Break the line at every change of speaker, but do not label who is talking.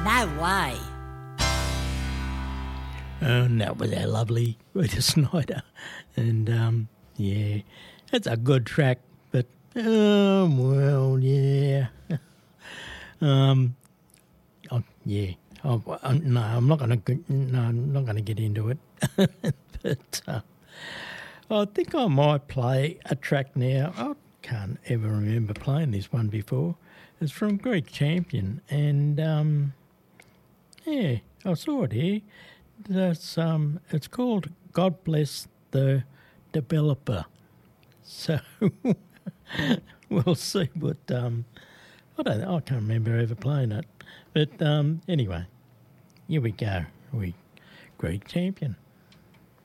No way.
And that was our lovely Rita Snyder. And, yeah, it's a good track, but, well, yeah. Yeah. No, I'm not going to get into it. But I think I might play a track now. I can't ever remember playing this one before. It's from Greek Champion, and yeah, I saw it here. It's called "God Bless the Developer." So we'll see what. I can't remember ever playing it, but anyway, here we go. Greek Champion.